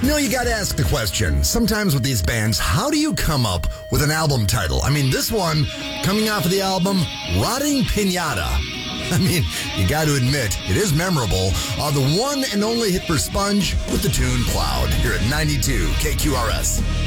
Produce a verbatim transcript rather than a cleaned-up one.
You know, you gotta ask the question, sometimes with these bands, how do you come up with an album title? I mean, this one, coming off of the album, Rotting Pinata. I mean, you gotta admit, it is memorable. Uh, the one and only hit for Sponge with the tune Cloud, here at ninety-two K Q R S.